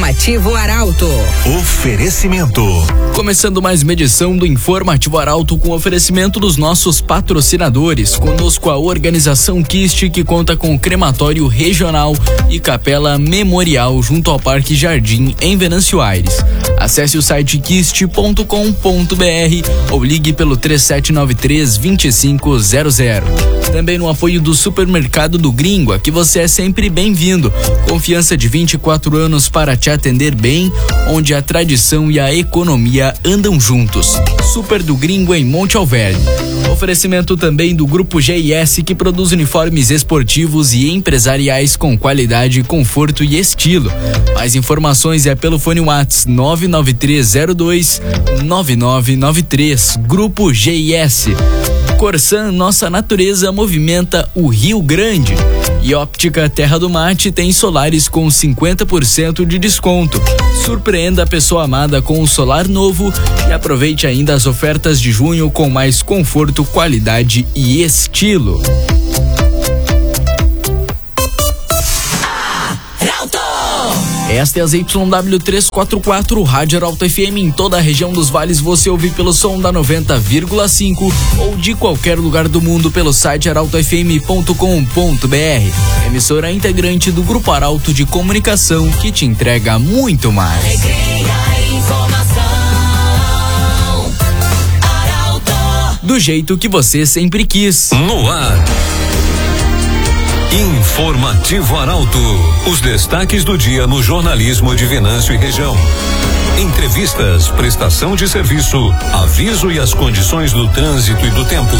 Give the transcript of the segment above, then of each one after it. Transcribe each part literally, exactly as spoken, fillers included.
Informativo Arauto. Oferecimento. Começando mais uma edição do Informativo Arauto com oferecimento dos nossos patrocinadores. Conosco a Organização Kist, que conta com crematório regional e capela memorial junto ao Parque Jardim, em Venâncio Aires. Acesse o site kist ponto com ponto br ou ligue pelo três sete nove três, dois cinco zero zero. Também no apoio do Supermercado do Gringo, aqui você é sempre bem-vindo. Confiança de vinte e quatro anos para te atender bem, onde a tradição e a economia andam juntos. Super do Gringo em Monte Alverne. Oferecimento também do Grupo G I S, que produz uniformes esportivos e empresariais com qualidade, conforto e estilo. Mais informações é pelo fone WhatsApp nove nove três zero dois nove nove nove três. Grupo G I S. Corsan, nossa natureza movimenta o Rio Grande. E Óptica Terra do Mate tem solares com cinquenta por cento de desconto. Surpreenda a pessoa amada com o solar novo e aproveite ainda as ofertas de junho com mais conforto, qualidade e estilo. Esta é a Y W trezentos e quarenta e quatro, Rádio Arauto F M. Em toda a região dos vales você ouve pelo som da noventa vírgula cinco ou de qualquer lugar do mundo pelo site arauto f m ponto com ponto br. Emissora integrante do Grupo Arauto de Comunicação, que te entrega muito mais. Do jeito que você sempre quis. No ar. Informativo Arauto. Os destaques do dia no jornalismo de Venâncio e região. Entrevistas, prestação de serviço, aviso e as condições do trânsito e do tempo.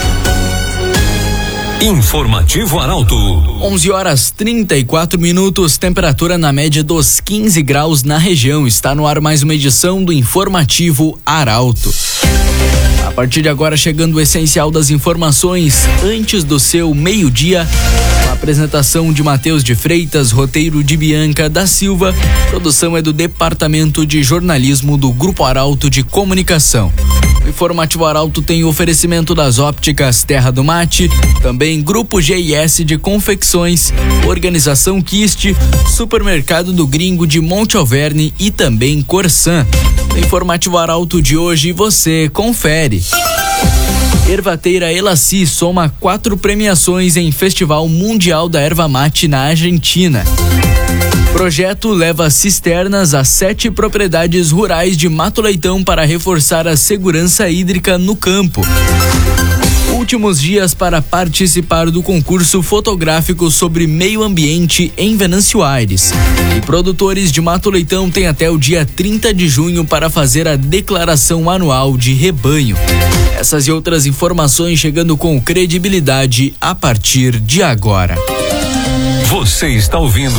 Informativo Arauto. onze horas trinta e quatro minutos, temperatura na média dos quinze graus na região. Está no ar mais uma edição do Informativo Arauto. A partir de agora, chegando o essencial das informações antes do seu meio-dia. A apresentação de Matheus de Freitas, roteiro de Bianca da Silva, produção é do Departamento de Jornalismo do Grupo Arauto de Comunicação. O Informativo Arauto tem o oferecimento das ópticas Terra do Mate, também Grupo G I S de Confecções, Organização Kist, Supermercado do Gringo de Monte Alverne e também Corsan. O Informativo Arauto de hoje você confere. Ervateira Elaci soma quatro premiações em Festival Mundial da Erva Mate na Argentina. Projeto leva cisternas a sete propriedades rurais de Mato Leitão para reforçar a segurança hídrica no campo. Últimos dias para participar do concurso fotográfico sobre meio ambiente em Venâncio Aires. E produtores de Mato Leitão têm até o dia trinta de junho para fazer a declaração anual de rebanho. Essas e outras informações chegando com credibilidade a partir de agora. Você está ouvindo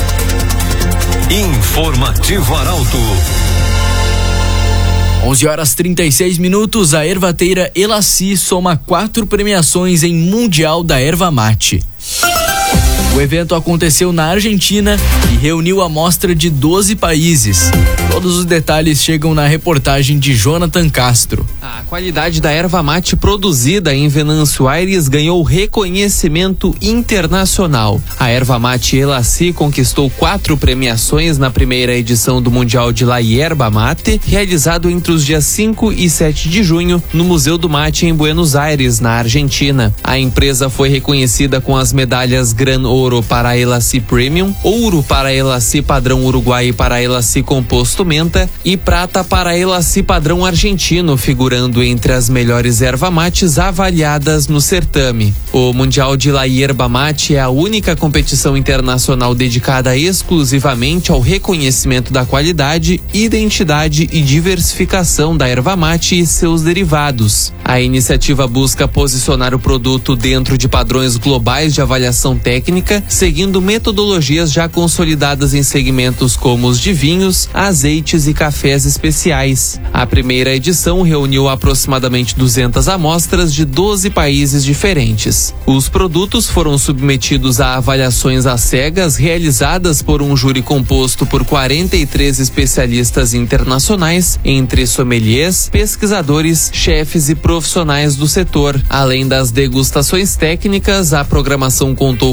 Informativo Arauto. onze horas trinta e seis minutos, a ervateira Elaci soma quatro premiações em Mundial da Erva Mate. O evento aconteceu na Argentina e reuniu a amostra de doze países. Todos os detalhes chegam na reportagem de Jonathan Castro. A qualidade da erva mate produzida em Venâncio Aires ganhou reconhecimento internacional. A erva mate Elaci conquistou quatro premiações na primeira edição do Mundial de La Yerba Mate, realizado entre os dias cinco e sete de junho no Museu do Mate em Buenos Aires, na Argentina. A empresa foi reconhecida com as medalhas Gran Ouro para a Elaci Premium, Ouro para a Elaci Padrão Uruguai e para a Elaci Composto Menta e Prata para a Elaci Padrão Argentino, figurando entre as melhores erva mates avaliadas no certame. O Mundial de La Yerba Mate é a única competição internacional dedicada exclusivamente ao reconhecimento da qualidade, identidade e diversificação da erva mate e seus derivados. A iniciativa busca posicionar o produto dentro de padrões globais de avaliação técnica, seguindo metodologias já consolidadas em segmentos como os de vinhos, azeites e cafés especiais. A primeira edição reuniu aproximadamente duzentas amostras de doze países diferentes. Os produtos foram submetidos a avaliações às cegas realizadas por um júri composto por quarenta e três especialistas internacionais, entre sommeliers, pesquisadores, chefes e profissionais do setor. Além das degustações técnicas, a programação contou com palestras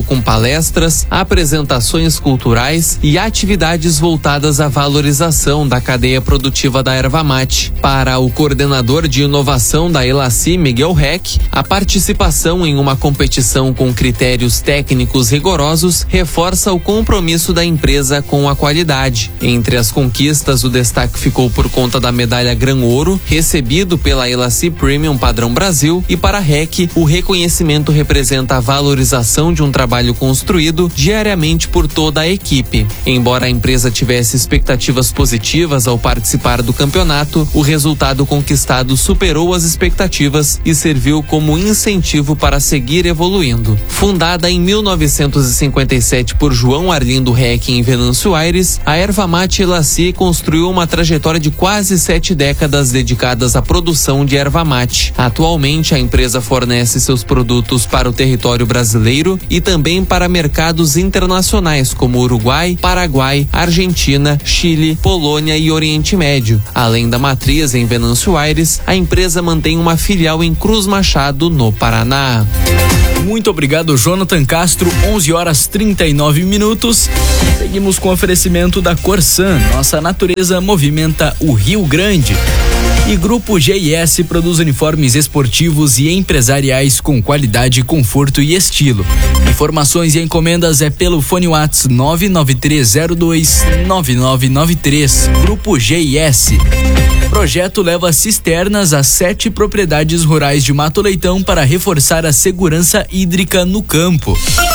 palestras, apresentações culturais e atividades voltadas à valorização da cadeia produtiva da erva mate. Para o coordenador de inovação da Elaci, Miguel Reck, a participação em uma competição com critérios técnicos rigorosos reforça o compromisso da empresa com a qualidade. Entre as conquistas, o destaque ficou por conta da medalha Gran Ouro, recebido pela Elaci Premium Padrão Brasil, e para Reck, o reconhecimento representa a valorização de um trabalho construído diariamente por toda a equipe. Embora a empresa tivesse expectativas positivas ao participar do campeonato, o resultado conquistado superou as expectativas e serviu como incentivo para seguir evoluindo. Fundada em mil novecentos e cinquenta e sete por João Arlindo Reck em Venâncio Aires, a Erva Mate Elaci construiu uma trajetória de quase sete décadas dedicadas à produção de erva mate. Atualmente, a empresa fornece seus produtos para o território brasileiro e também para mercados internacionais como Uruguai, Paraguai, Argentina, Chile, Polônia e Oriente Médio. Além da matriz em Venâncio Aires, a empresa mantém uma filial em Cruz Machado, no Paraná. Muito obrigado, Jonathan Castro. onze horas trinta e nove minutos. Seguimos com o oferecimento da Corsan. Nossa natureza movimenta o Rio Grande. E Grupo G I S produz uniformes esportivos e empresariais com qualidade, conforto e estilo. Informações e encomendas é pelo fone WhatsApp nove nove três zero dois nove nove nove três. Grupo G I S. Projeto leva cisternas a sete propriedades rurais de Mato Leitão para reforçar a segurança hídrica no campo.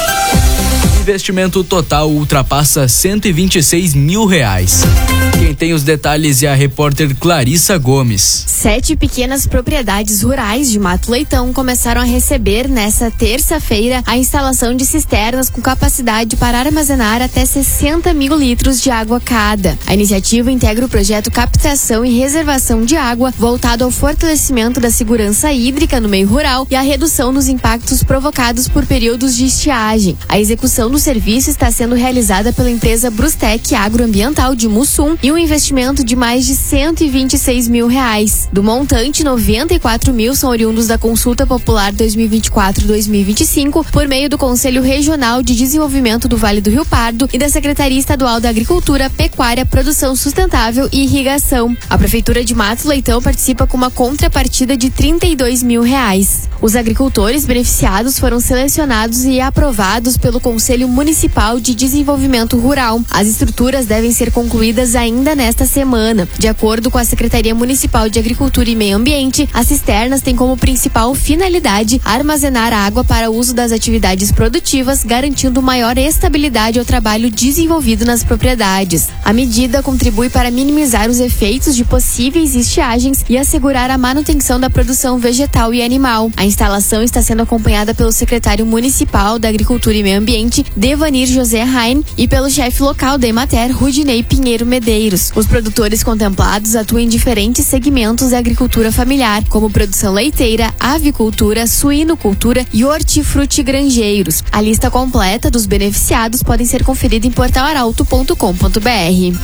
Investimento total ultrapassa cento e vinte e seis mil reais. Quem tem os detalhes é a repórter Clarissa Gomes. Sete pequenas propriedades rurais de Mato Leitão começaram a receber nesta terça-feira a instalação de cisternas com capacidade para armazenar até sessenta mil litros de água cada. A iniciativa integra o projeto Captação e Reservação de Água, voltado ao fortalecimento da segurança hídrica no meio rural e à redução dos impactos provocados por períodos de estiagem. A execução do serviço está sendo realizada pela empresa Brustec Agroambiental de Mussum e um investimento de mais de cento e vinte e seis mil reais. Do montante, noventa e quatro mil são oriundos da Consulta Popular dois mil e vinte e quatro a dois mil e vinte e cinco por meio do Conselho Regional de Desenvolvimento do Vale do Rio Pardo e da Secretaria Estadual da Agricultura, Pecuária, Produção Sustentável e Irrigação. A Prefeitura de Mato Leitão participa com uma contrapartida de trinta e dois mil reais. Os agricultores beneficiados foram selecionados e aprovados pelo Conselho Municipal de Desenvolvimento Rural. As estruturas devem ser concluídas ainda nesta semana. De acordo com a Secretaria Municipal de Agricultura e Meio Ambiente, as cisternas têm como principal finalidade armazenar água para uso das atividades produtivas, garantindo maior estabilidade ao trabalho desenvolvido nas propriedades. A medida contribui para minimizar os efeitos de possíveis estiagens e assegurar a manutenção da produção vegetal e animal. A instalação está sendo acompanhada pelo secretário municipal da Agricultura e Meio Ambiente, Devanir José Rain, e pelo chefe local da Emater, Rudinei Pinheiro Medeiros. Os produtores contemplados atuam em diferentes segmentos da agricultura familiar, como produção leiteira, avicultura, suinocultura e hortifrutigranjeiros. A lista completa dos beneficiados podem ser conferida em portal arauto ponto com ponto br.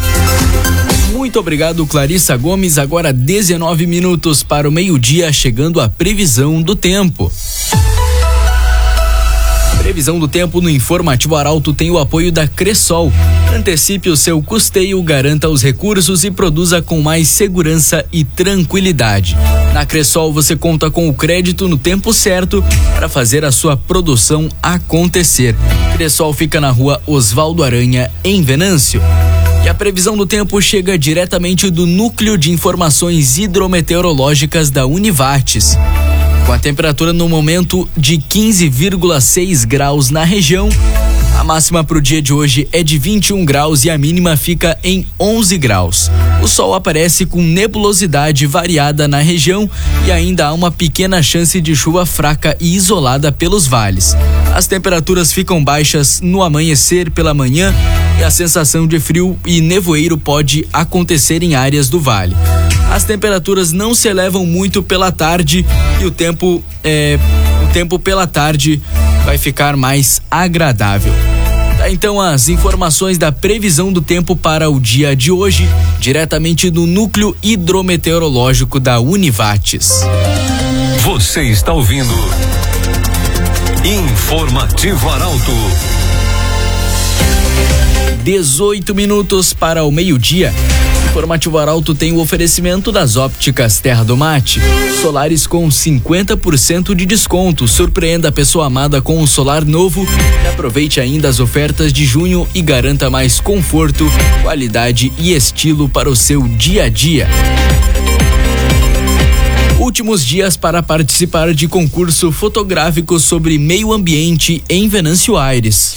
Muito obrigado, Clarissa Gomes. Agora dezenove minutos para o meio-dia, chegando a previsão do tempo. Previsão do tempo no Informativo Arauto tem o apoio da Cressol. Antecipe o seu custeio, garanta os recursos e produza com mais segurança e tranquilidade. Na Cressol você conta com o crédito no tempo certo para fazer a sua produção acontecer. Cressol fica na rua Osvaldo Aranha, em Venâncio. E a previsão do tempo chega diretamente do Núcleo de Informações Hidrometeorológicas da Univates. Com a temperatura no momento de quinze vírgula seis graus na região, a máxima para o dia de hoje é de vinte e um graus e a mínima fica em onze graus. O sol aparece com nebulosidade variada na região e ainda há uma pequena chance de chuva fraca e isolada pelos vales. As temperaturas ficam baixas no amanhecer pela manhã e a sensação de frio e nevoeiro pode acontecer em áreas do vale. As temperaturas não se elevam muito pela tarde e o tempo, é, o tempo pela tarde vai ficar mais agradável. Tá, então as informações da previsão do tempo para o dia de hoje, diretamente do Núcleo Hidrometeorológico da Univates. Você está ouvindo Informativo Arauto. dezoito minutos para o meio-dia. Informativo Arauto tem o oferecimento das ópticas Terra do Mate. Solares com cinquenta por cento de desconto. Surpreenda a pessoa amada com um solar novo e aproveite ainda as ofertas de junho e garanta mais conforto, qualidade e estilo para o seu dia a dia. Últimos dias para participar de concurso fotográfico sobre meio ambiente em Venâncio Aires.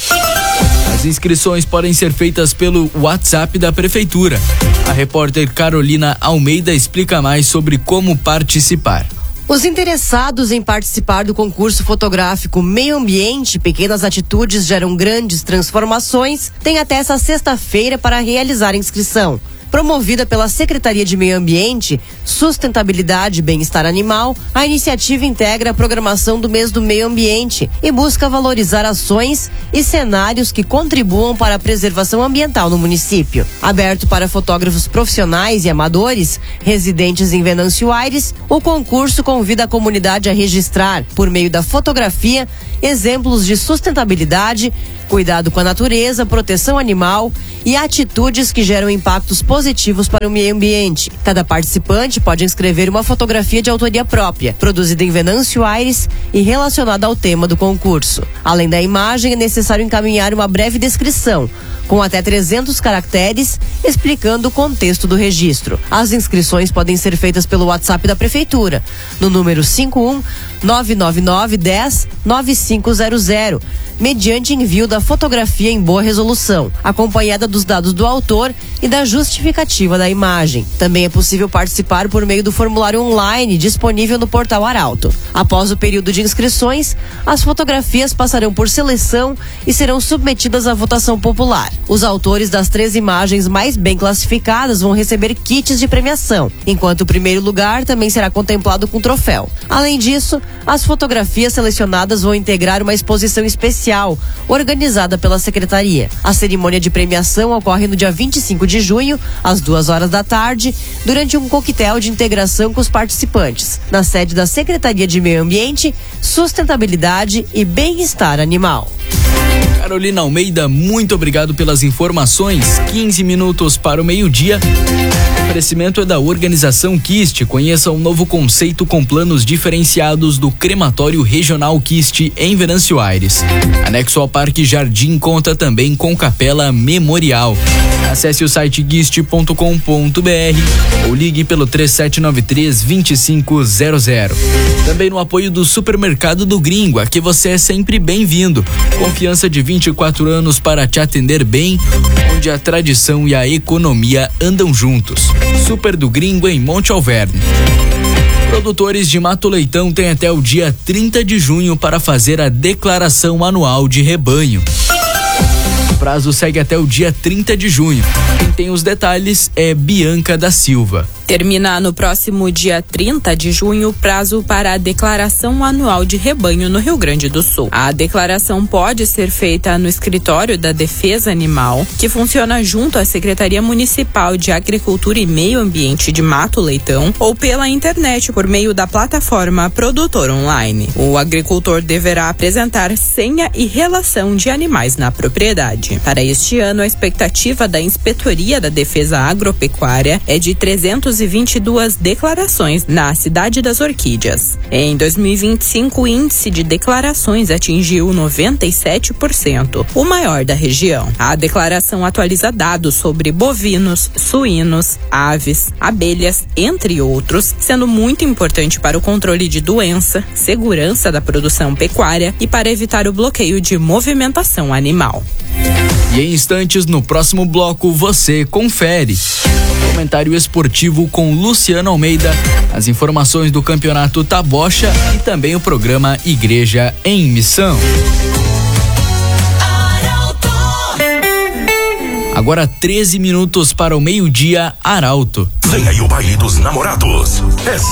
As inscrições podem ser feitas pelo WhatsApp da Prefeitura. A repórter Carolina Almeida explica mais sobre como participar. Os interessados em participar do concurso fotográfico Meio Ambiente, Pequenas Atitudes Geram Grandes Transformações, têm até essa sexta-feira para realizar a inscrição. Promovida pela Secretaria de Meio Ambiente, Sustentabilidade e Bem-Estar Animal, a iniciativa integra a programação do mês do meio ambiente e busca valorizar ações e cenários que contribuam para a preservação ambiental no município. Aberto para fotógrafos profissionais e amadores, residentes em Venâncio Aires, o concurso convida a comunidade a registrar, por meio da fotografia, exemplos de sustentabilidade, cuidado com a natureza, proteção animal e atitudes que geram impactos positivos para o meio ambiente. Cada participante pode inscrever uma fotografia de autoria própria, produzida em Venâncio Aires e relacionada ao tema do concurso. Além da imagem, é necessário encaminhar uma breve descrição, com até trezentos caracteres, explicando o contexto do registro. As inscrições podem ser feitas pelo WhatsApp da Prefeitura, no número cinco um nove nove nove um zero nove cinco zero zero, mediante envio da fotografia em boa resolução, acompanhada dos dados do autor e da justificativa da imagem. Também é possível participar por meio do formulário online disponível no portal Arauto. Após o período de inscrições, as fotografias passarão por seleção e serão submetidas à votação popular. Os autores das três imagens mais bem classificadas vão receber kits de premiação, enquanto o primeiro lugar também será contemplado com troféu. Além disso, as fotografias selecionadas vão integrar uma exposição especial organizada pela Secretaria. A cerimônia de premiação ocorre no dia vinte e cinco de junho, às duas horas da tarde, durante um coquetel de integração com os participantes, na sede da Secretaria de Meio Ambiente, Sustentabilidade e Bem-Estar Animal. Carolina Almeida, muito obrigado pelas informações. quinze minutos para o meio-dia. O oferecimento é da Organização Kist. Conheça um novo conceito com planos diferenciados do Crematório Regional Kist em Venâncio Aires. Anexo ao Parque Jardim conta também com capela memorial. Acesse o site kist ponto com ponto br ou ligue pelo três sete nove três, dois cinco zero zero. Também no apoio do Supermercado do Gringo, aqui você é sempre bem-vindo. Confiança de vinte e quatro anos para te atender bem, onde a tradição e a economia andam juntos. Super do Gringo em Monte Alverne. Produtores de Mato Leitão têm até o dia trinta de junho para fazer a declaração anual de rebanho. O prazo segue até o dia trinta de junho. Quem tem os detalhes é Bianca da Silva. Termina no próximo dia trinta de junho o prazo para a declaração anual de rebanho no Rio Grande do Sul. A declaração pode ser feita no escritório da Defesa Animal, que funciona junto à Secretaria Municipal de Agricultura e Meio Ambiente de Mato Leitão, ou pela internet por meio da plataforma Produtor Online. O agricultor deverá apresentar senha e relação de animais na propriedade. Para este ano, a expectativa da Inspetoria da Defesa Agropecuária é de trezentos e vinte e duas declarações na Cidade das Orquídeas. Em dois mil e vinte e cinco, o índice de declarações atingiu noventa e sete por cento, o maior da região. A declaração atualiza dados sobre bovinos, suínos, aves, abelhas, entre outros, sendo muito importante para o controle de doença, segurança da produção pecuária e para evitar o bloqueio de movimentação animal. E em instantes, no próximo bloco, você confere. Comentário esportivo com Luciano Almeida, as informações do Campeonato Tabocha e também o programa Igreja em Missão. Agora treze minutos para o meio-dia, Arauto. Vem aí o baile dos namorados. É